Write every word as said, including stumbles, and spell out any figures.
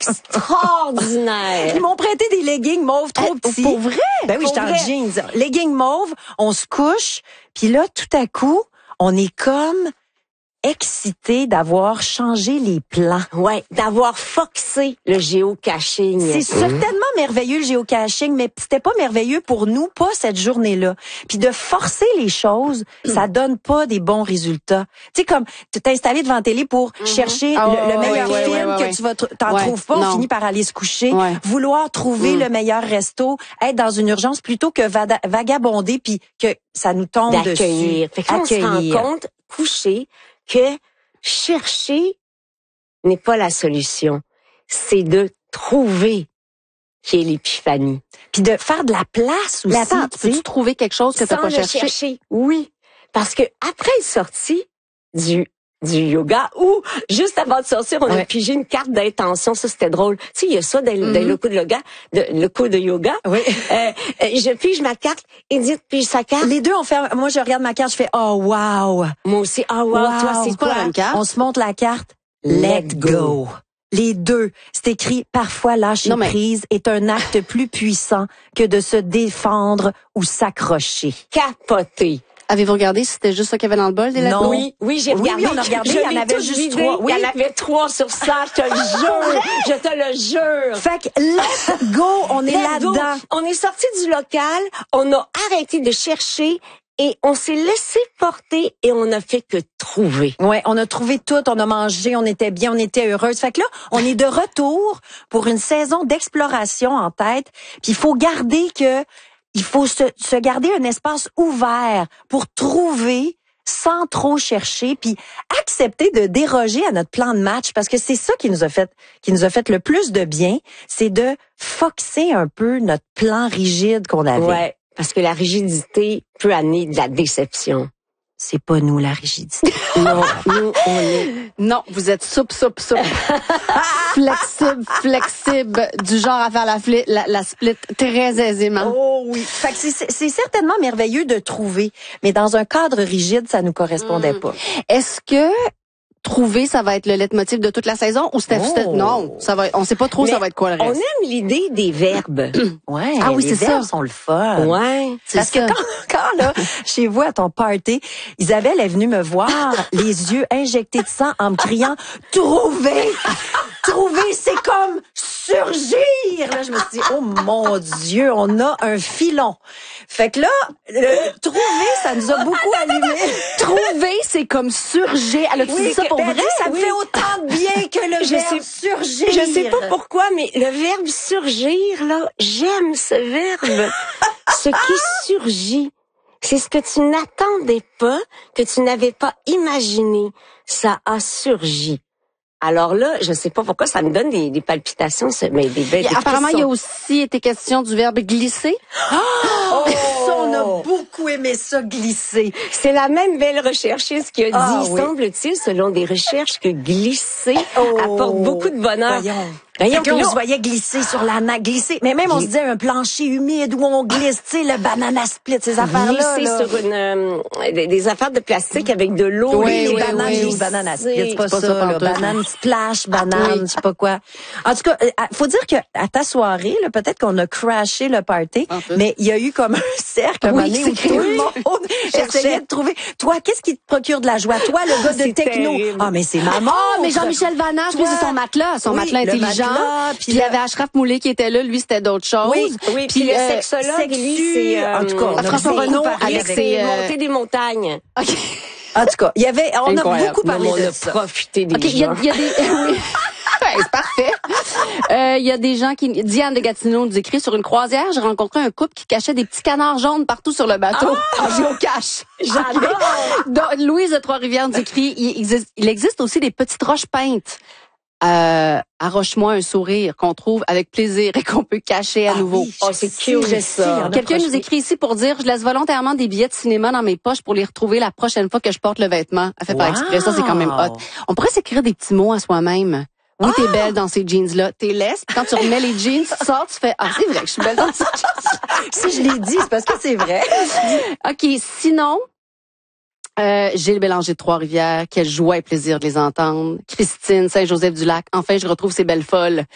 extraordinaire. Ils m'ont prêté des leggings mauves trop Euh, petits. pour vrai? Ben oui, Pour j'étais en vrai? jeans. Leggings mauves, on se couche, puis là, tout à coup, on est comme excité d'avoir changé les plans. Ouais, d'avoir foxé le géocaching. C'est certainement merveilleux le géocaching, mais c'était pas merveilleux pour nous, pas cette journée-là. Puis de forcer les choses, ça donne pas des bons résultats. Tu sais, comme t'es installé devant la télé pour chercher Ah, le, ouais, le meilleur ouais, film ouais, ouais, que ouais. tu vas tr- t'en Ouais, trouves pas, on non. finit par aller se coucher, Ouais. vouloir trouver Mm. le meilleur resto, être dans une urgence plutôt que vada- vagabonder puis que ça nous tombe D'accueillir. dessus. Fait que là, on se rend compte, couché, que chercher n'est pas la solution. C'est de trouver qui est l'épiphanie. Puis de faire de la place aussi. Mais attends, tu sais. peux-tu trouver quelque chose que t'as Sans pas le cherché? chercher. Oui. Parce que après être sorti du du yoga ou juste avant de sortir, on Ouais. a pigé une carte d'intention. Ça, c'était drôle. Tu sais, il y a ça dans, dans le cours de yoga, de, le cours de yoga. Oui. Euh, euh, je pige ma carte, Edith pige sa carte. Les deux, on fait, moi, je regarde ma carte, je fais, oh, wow. Moi aussi, ah wow, Wow. toi, c'est C'est pas quoi? la même carte? On se montre la carte. Let Let go. Les deux. C'est écrit, parfois lâcher Non, mais- prise est un acte plus puissant que de se défendre ou s'accrocher. Capoté. Avez-vous regardé si c'était juste ça qu'il y avait dans le bol des Non. lacos? Oui, oui, j'ai Oui, regardé. oui, on a regardé, Je il y en l'ai avait tout juste vidé. trois, oui. Il y en avait trois sur ça, je te le jure. Je te le jure. Fait que let go, on est Let go. là-dedans. On est sorti du local, on a arrêté de chercher et on s'est laissé porter et on a fait que trouver. Ouais, on a trouvé tout, on a mangé, on était bien, on était heureuse. Fait que là, on est de retour pour une saison d'exploration en tête. Puis il faut garder que, il faut se, se garder un espace ouvert pour trouver sans trop chercher, puis accepter de déroger à notre plan de match, parce que c'est ça qui nous a fait, qui nous a fait le plus de bien, c'est de foxer un peu notre plan rigide qu'on avait. Ouais, parce que la rigidité peut amener de la déception. C'est pas nous la rigidité. Non, nous, on est... Non, vous êtes souple, souple, souple. flexible, flexible, du genre à faire la, fli- la, la split très aisément. Oh oui. Fait que c'est- c'est c'est certainement merveilleux de trouver, mais dans un cadre rigide, ça nous correspondait Mm. pas. Est-ce que trouver, ça va être le leitmotiv de toute la saison ou c'était Oh. c'était- non, ça va être- on sait pas trop Mais ça va être quoi le On reste. aime l'idée des verbes. Ouais. Ah oui, les c'est verbes ça. sont le fun. Ouais. C'est Parce ça. que quand, quand là, chez vous à ton party, Isabelle est venue me voir, les yeux injectés de sang, en me criant trouver, trouver, c'est comme surgir. Là, je me suis dit oh mon Dieu, on a un filon. Fait que là, le trouver, ça nous a beaucoup allumé. Trouver, c'est comme surgir. Elle a-tu dit ça pour ben, vrai? ça me Oui. fait autant de bien que le Je verbe sais- surgir. Je sais pas pourquoi, mais le verbe surgir, là, j'aime ce verbe. Ce qui surgit, c'est ce que tu n'attendais pas, que tu n'avais pas imaginé. Ça a surgi. Alors là, je sais pas pourquoi ça me donne des, des palpitations, ce- mais des belles. Et apparemment, il y a aussi été question du verbe glisser. Oh, ça, on a beaucoup aimé ça glisser. C'est la même belle recherchiste qui a dit, Ah, oui. semble-t-il, selon des recherches, que glisser Oh. apporte beaucoup de bonheur. Voyons. Voyons, Fait que là, puis on là, se voyait glisser sur la nappe, glisser. Mais même, on se disait un plancher humide où on glisse, tu sais, le banana split, ces affaires-là. glisser là. sur une euh, des, des affaires de plastique avec de l'eau. Oui, Oui, les oui, bananes, oui, les oui. bananes split, c'est pas, C'est pas ça, ça là. pantoute. Banane splash, banane, Oui. je sais pas quoi. En tout cas, euh, faut dire que à ta soirée, là, peut-être qu'on a crashé le party, Un peu. mais il y a eu comme un cercle, un Oui, moment donné, où c'est tout le oui. monde essayait de trouver. Toi, qu'est-ce qui te procure de la joie? Toi, le gars de C'est techno. terrible. Ah, mais c'est maman. Ah, mais Jean-Michel Vanache, lui, Toi. c'est son matelas, son Oui, matelas le intelligent. matelas, puis Puis il y le- avait Ashraf Moulay qui était là, lui, c'était d'autres choses. Oui, Oui, puis le euh, sexologue, lui, sexu, c'est euh, en tout cas, on a François beaucoup Renaud parlé avec avec ses, ses euh, montées des montagnes. OK. En tout cas, il y avait, on Incroyable. a beaucoup parlé Non, mais on de a ça. profité des OK, il y a, gens. il y a des... oui. Ben, c'est parfait. Euh, Il y a des gens qui... Diane de Gatineau nous écrit, sur une croisière, j'ai rencontré un couple qui cachait des petits canards jaunes partout sur le bateau. En géocache. J'adore. Donc, Louise de Trois-Rivières nous écrit, il existe, il existe aussi des petites roches peintes. Euh, arroche-moi un sourire qu'on trouve avec plaisir et qu'on peut cacher à nouveau. oui, Oh, je c'est sais, cute, je sais, ça. il y en a Quelqu'un proche- nous écrit ici pour dire, je laisse volontairement des billets de cinéma dans mes poches pour les retrouver la prochaine fois que je porte le vêtement. Elle fait par Wow. exprès, ça c'est quand même hot. On pourrait s'écrire des petits mots à soi-même. Oui, t'es belle dans ces jeans-là. T'es laisse. Puis quand tu remets les jeans, tu sors, tu fais, ah, c'est vrai que je suis belle dans ces jeans. Si je l'ai dit, c'est parce que c'est vrai. OK, sinon, euh, Gilles Bélanger de Trois-Rivières, quelle joie et plaisir de les entendre. Christine Saint-Joseph-du-Lac, enfin, je retrouve ces belles folles.